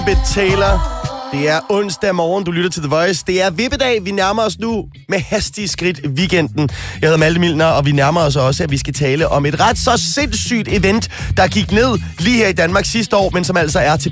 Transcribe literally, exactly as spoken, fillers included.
Taylor. Det er onsdag morgen, du lytter til The Voice. Det er vippedag, vi nærmer os nu med hastige skridt weekenden. Jeg hedder Malte Milner, og vi nærmer os også, at vi skal tale om et ret så sindssygt event, der gik ned lige her i Danmark sidste år, men som altså er til